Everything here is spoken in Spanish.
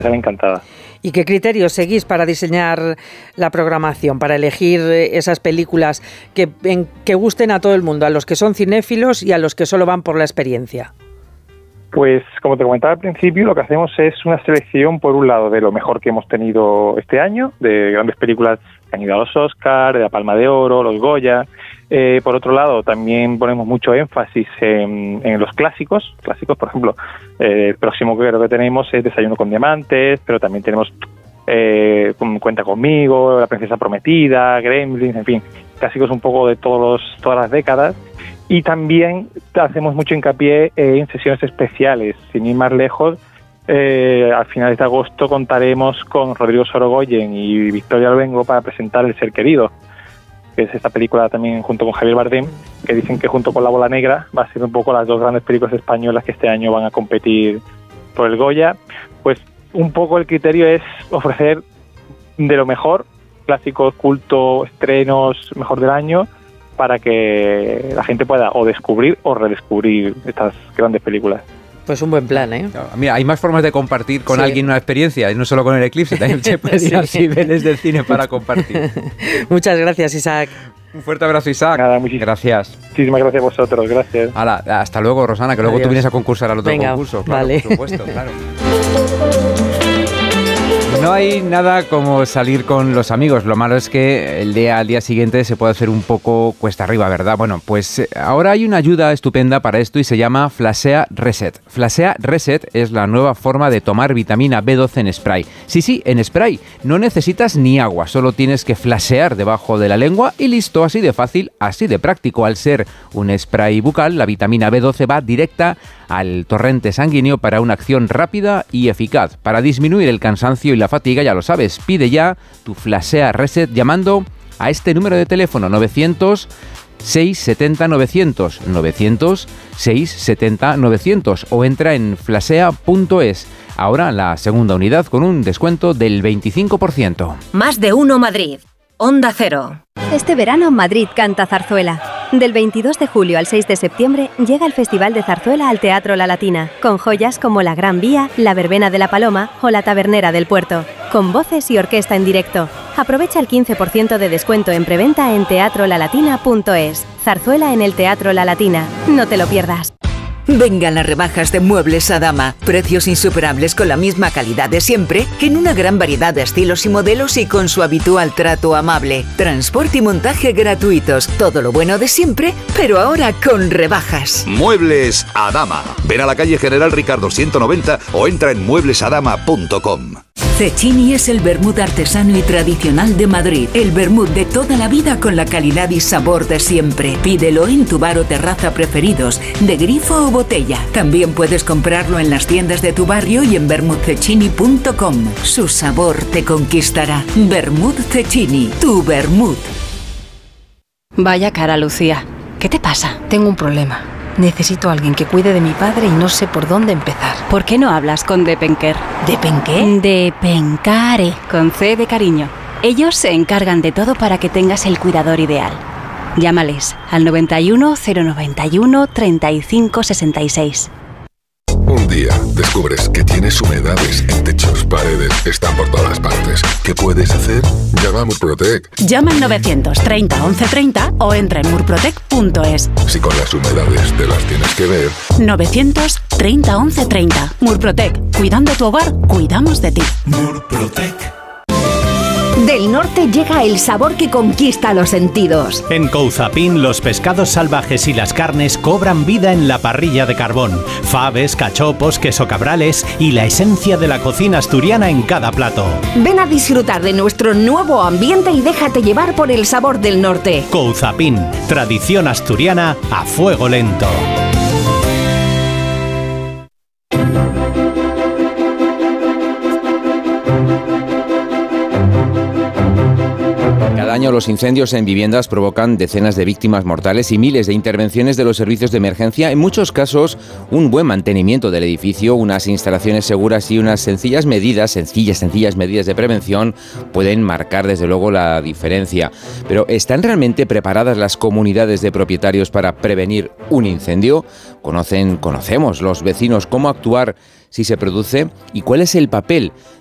Sale encantada. ¿Y qué criterios seguís para diseñar la programación, para elegir esas películas que gusten a todo el mundo, a los que son cinéfilos y a los que solo van por la experiencia? Pues, como te comentaba al principio, lo que hacemos es una selección, por un lado, de lo mejor que hemos tenido este año, de grandes películas que han ido a los Oscar, de la Palma de Oro, los Goya. Por otro lado, también ponemos mucho énfasis en los clásicos, por ejemplo, el próximo que creo que tenemos es Desayuno con Diamantes, pero también tenemos Cuenta conmigo, La Princesa Prometida, Gremlins, en fin, clásicos un poco de todas las décadas. Y también hacemos mucho hincapié en sesiones especiales. Sin ir más lejos, al final de agosto contaremos con Rodrigo Sorogoyen y Victoria Albengo para presentar El Ser Querido, que es esta película también junto con Javier Bardem, que dicen que junto con La Bola Negra va a ser un poco las dos grandes películas españolas que este año van a competir por el Goya. Pues un poco el criterio es ofrecer de lo mejor, clásicos, culto, estrenos, mejor del año, para que la gente pueda o descubrir o redescubrir estas grandes películas. Pues un buen plan, ¿eh? Mira, hay más formas de compartir con alguien una experiencia, y no solo con el Eclipse, también se puede ir a Cibeles del cine para compartir. Muchas gracias, Isaac. Un fuerte abrazo, Isaac. Nada, gracias. Muchísimas gracias a vosotros, gracias. Hasta luego, Rosana, que luego Adiós. tú vienes a concursar al otro concurso. Claro, vale. Por supuesto, claro. No hay nada como salir con los amigos. Lo malo es que al día siguiente se puede hacer un poco cuesta arriba, ¿verdad? Bueno, pues ahora hay una ayuda estupenda para esto y se llama Flasea Reset. Flasea Reset es la nueva forma de tomar vitamina B12 en spray. Sí, en spray. No necesitas ni agua, solo tienes que flashear debajo de la lengua y listo, así de fácil, así de práctico. Al ser un spray bucal, la vitamina B12 va directa al torrente sanguíneo para una acción rápida y eficaz. Para disminuir el cansancio y la fatiga, ya lo sabes, pide ya tu Flasea Reset llamando a este número de teléfono 900 670 900 900 670 900 o entra en flasea.es. Ahora la segunda unidad con un descuento del 25%. Más de uno Madrid. Onda Cero. Este verano Madrid canta zarzuela. Del 22 de julio al 6 de septiembre llega el Festival de Zarzuela al Teatro La Latina, con joyas como La Gran Vía, La Verbena de la Paloma o La Tabernera del Puerto, con voces y orquesta en directo. Aprovecha el 15% de descuento en preventa en teatrolalatina.es. Zarzuela en el Teatro La Latina. No te lo pierdas. Vengan las rebajas de Muebles Adama. Precios insuperables con la misma calidad de siempre, en una gran variedad de estilos y modelos y con su habitual trato amable. Transporte y montaje gratuitos. Todo lo bueno de siempre, pero ahora con rebajas. Muebles Adama. Ven a la calle General Ricardo 190 o entra en mueblesadama.com. Cecchini es el vermut artesano y tradicional de Madrid. El vermut de toda la vida con la calidad y sabor de siempre. Pídelo en tu bar o terraza preferidos, de grifo o botella. También puedes comprarlo en las tiendas de tu barrio y en vermutcecchini.com. Su sabor te conquistará. Vermut Cecchini, tu vermut. Vaya cara, Lucía. ¿Qué te pasa? Tengo un problema. Necesito a alguien que cuide de mi padre y no sé por dónde empezar. ¿Por qué no hablas con Depenker? ¿Depenqué? Depencare, con C de cariño. Ellos se encargan de todo para que tengas el cuidador ideal. Llámales al 91 091 35 66. Un día descubres que tienes humedades en techos, paredes, están por todas partes. ¿Qué puedes hacer? Llama a Murprotec. Llama al 930 1130 o entra en murprotec.es. Si con las humedades te las tienes que ver. 930 1130. Murprotec. Cuidando tu hogar, cuidamos de ti. Murprotec. Del norte llega el sabor que conquista los sentidos. En Couzapin los pescados salvajes y las carnes cobran vida en la parrilla de carbón. Faves, cachopos, queso cabrales y la esencia de la cocina asturiana en cada plato. Ven a disfrutar de nuestro nuevo ambiente y déjate llevar por el sabor del norte. Couzapin, tradición asturiana a fuego lento. Cada año los incendios en viviendas provocan decenas de víctimas mortales y miles de intervenciones de los servicios de emergencia. En muchos casos, un buen mantenimiento del edificio, unas instalaciones seguras y unas sencillas medidas de prevención pueden marcar desde luego la diferencia. Pero ¿están realmente preparadas las comunidades de propietarios para prevenir un incendio? ¿Conocemos los vecinos cómo actuar si se produce? ¿Y cuál es el papel